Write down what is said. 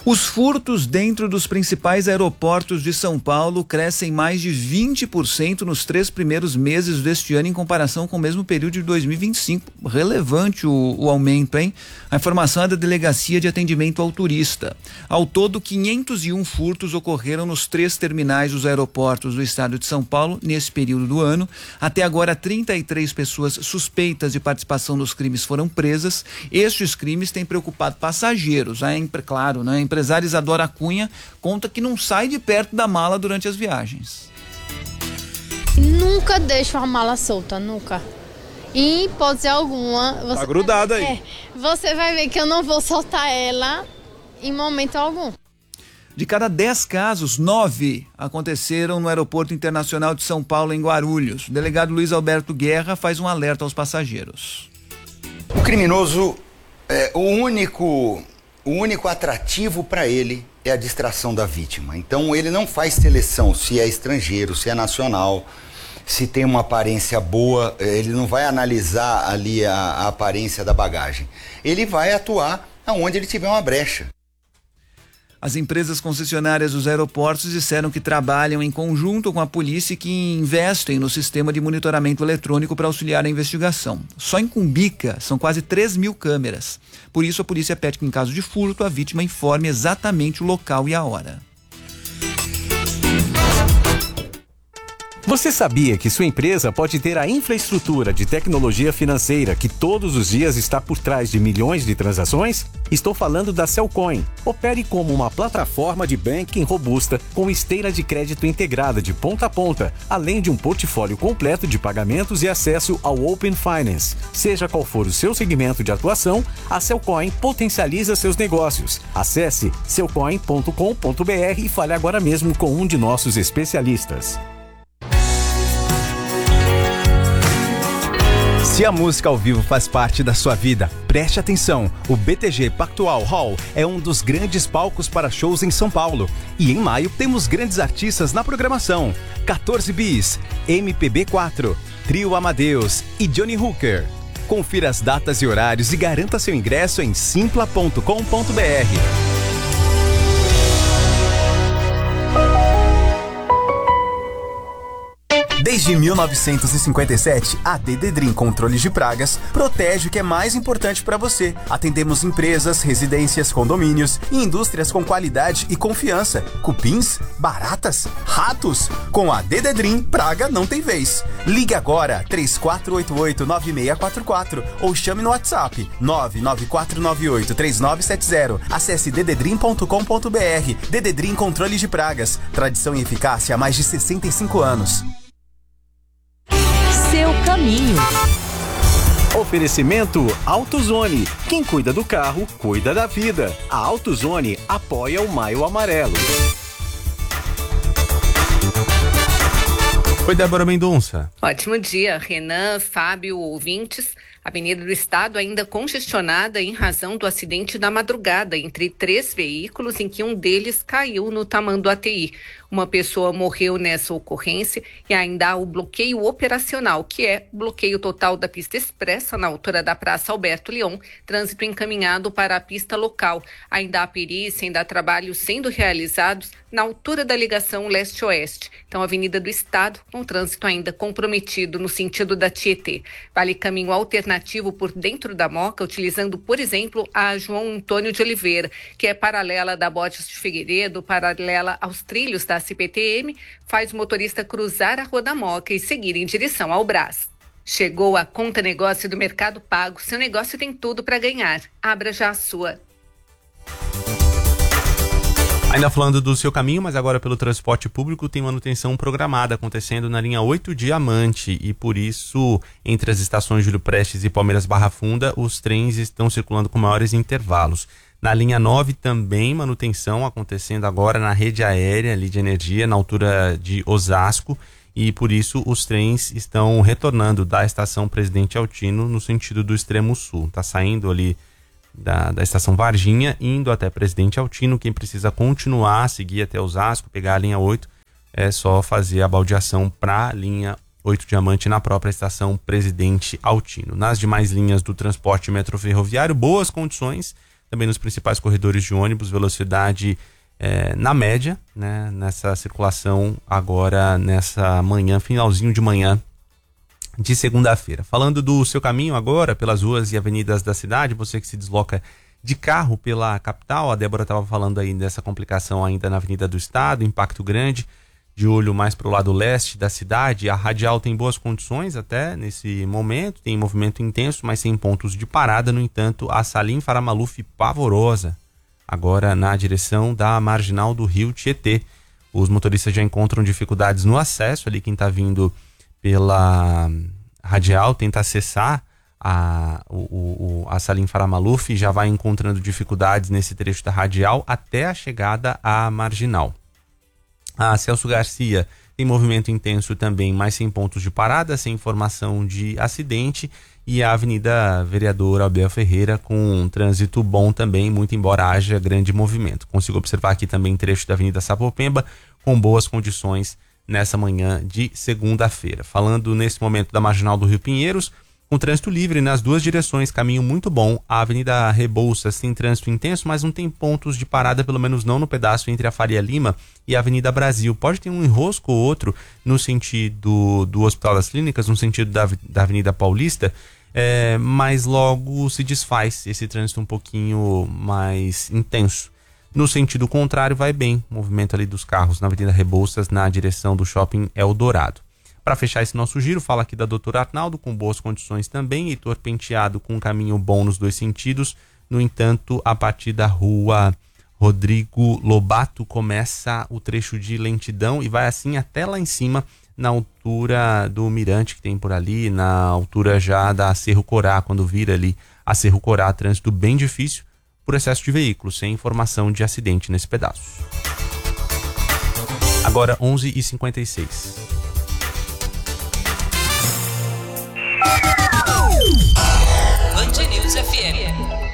Os furtos dentro dos principais aeroportos de São Paulo crescem mais de 20% nos 3 primeiros meses deste ano em comparação com o mesmo período de 2025. Relevante o aumento, hein? A informação é da Delegacia de Atendimento ao Turista. Ao todo, 501 furtos ocorreram nos 3 terminais dos aeroportos do estado de São Paulo nesse período do ano. Até agora, 33 pessoas suspeitas de participação nos crimes foram presas. Estes crimes têm preocupado passageiros. Claro, né? A empresária Isadora Cunha conta que não sai de perto da mala durante as viagens. Nunca deixo a mala solta, nunca. Em hipótese alguma. Tá grudada aí. Você vai ver que eu não vou soltar ela em momento algum. De cada 10 casos, 9 aconteceram no Aeroporto Internacional de São Paulo, em Guarulhos. O delegado Luiz Alberto Guerra faz um alerta aos passageiros. O criminoso, o único atrativo para ele é a distração da vítima. Então ele não faz seleção se é estrangeiro, se é nacional, se tem uma aparência boa, ele não vai analisar ali a aparência da bagagem. Ele vai atuar aonde ele tiver uma brecha. As empresas concessionárias dos aeroportos disseram que trabalham em conjunto com a polícia e que investem no sistema de monitoramento eletrônico para auxiliar a investigação. Só em Cumbica são quase 3.000 câmeras. Por isso, a polícia pede que, em caso de furto, a vítima informe exatamente o local e a hora. Você sabia que sua empresa pode ter a infraestrutura de tecnologia financeira que todos os dias está por trás de milhões de transações? Estou falando da Cellcoin. Opere como uma plataforma de banking robusta com esteira de crédito integrada de ponta a ponta, além de um portfólio completo de pagamentos e acesso ao Open Finance. Seja qual for o seu segmento de atuação, a Cellcoin potencializa seus negócios. Acesse cellcoin.com.br e fale agora mesmo com um de nossos especialistas. Se a música ao vivo faz parte da sua vida, preste atenção. O BTG Pactual Hall é um dos grandes palcos para shows em São Paulo. E em maio temos grandes artistas na programação. 14 Bis, MPB4, Trio Amadeus e Johnny Hooker. Confira as datas e horários e garanta seu ingresso em simpla.com.br. Desde 1957, a Dededrim Controles de Pragas protege o que é mais importante para você. Atendemos empresas, residências, condomínios e indústrias com qualidade e confiança. Cupins, baratas, ratos. Com a Dededrim, praga não tem vez. Ligue agora 3488-9644 ou chame no WhatsApp 99498-3970. Acesse dededrim.com.br. Dededrim Controles de Pragas. Tradição e eficácia há mais de 65 anos. Seu caminho. Oferecimento AutoZone. Quem cuida do carro, cuida da vida. A AutoZone apoia o Maio Amarelo. Oi, Débora Mendonça. Ótimo dia, Renan, Fábio, ouvintes. A Avenida do Estado ainda congestionada em razão do acidente da madrugada entre 3 veículos em que um deles caiu no tamanho ATI. Uma pessoa morreu nessa ocorrência e ainda há o bloqueio operacional, que é o bloqueio total da pista expressa na altura da Praça Alberto Leon, trânsito encaminhado para a pista local. Ainda há perícia, ainda há trabalhos sendo realizados na altura da ligação leste-oeste. Então, a Avenida do Estado, com trânsito ainda comprometido no sentido da Tietê. Vale caminho alternativo por dentro da Moca, utilizando, por exemplo, a João Antônio de Oliveira, que é paralela da Borges de Figueiredo, paralela aos trilhos da CPTM, faz o motorista cruzar a Rua da Moca e seguir em direção ao Brás. Chegou a Conta Negócio do Mercado Pago. Seu negócio tem tudo para ganhar. Abra já a sua. Ainda falando do seu caminho, mas agora pelo transporte público, tem manutenção programada acontecendo na linha 8 Diamante e por isso, entre as estações Júlio Prestes e Palmeiras Barra Funda, os trens estão circulando com maiores intervalos. Na linha 9 também manutenção acontecendo agora na rede aérea ali de energia, na altura de Osasco, e por isso os trens estão retornando da estação Presidente Altino no sentido do extremo sul. Está saindo ali da estação Varginha, indo até Presidente Altino. Quem precisa continuar a seguir até Osasco, pegar a linha 8, é só fazer a baldeação para a linha 8 Diamante na própria estação Presidente Altino. Nas demais linhas do transporte metroferroviário, boas condições, também nos principais corredores de ônibus, velocidade na média, né, nessa circulação agora nessa manhã, finalzinho de manhã de segunda-feira. Falando do seu caminho agora pelas ruas e avenidas da cidade, você que se desloca de carro pela capital, a Débora estava falando aí dessa complicação ainda na Avenida do Estado, impacto grande, de olho mais para o lado leste da cidade. A Radial tem boas condições até nesse momento, tem movimento intenso, mas sem pontos de parada. No entanto, a Salim Faramaluf pavorosa, agora na direção da Marginal do Rio Tietê. Os motoristas já encontram dificuldades no acesso, ali quem está vindo pela Radial tenta acessar a Salim Faramaluf, já vai encontrando dificuldades nesse trecho da Radial até a chegada à Marginal. A Celso Garcia tem movimento intenso também, mas sem pontos de parada, sem informação de acidente. E a Avenida Vereador Abel Ferreira com um trânsito bom também, muito embora haja grande movimento. Consigo observar aqui também trecho da Avenida Sapopemba com boas condições nessa manhã de segunda-feira. Falando nesse momento da Marginal do Rio Pinheiros, com trânsito livre nas duas direções, caminho muito bom. A Avenida Rebouças tem trânsito intenso, mas não tem pontos de parada, pelo menos não no pedaço entre a Faria Lima e a Avenida Brasil. Pode ter um enrosco ou outro no sentido do Hospital das Clínicas, no sentido da Avenida Paulista, mas logo se desfaz esse trânsito um pouquinho mais intenso. No sentido contrário, vai bem o movimento ali dos carros na Avenida Rebouças, na direção do Shopping Eldorado. Para fechar esse nosso giro, fala aqui da Doutora Arnaldo, com boas condições também, Heitor Penteado com um caminho bom nos dois sentidos. No entanto, a partir da rua Rodrigo Lobato começa o trecho de lentidão e vai assim até lá em cima, na altura do mirante que tem por ali, na altura já da Cerro Corá, quando vira ali a Cerro Corá, trânsito bem difícil por excesso de veículos, sem informação de acidente nesse pedaço. Agora 11h56. Band News FM.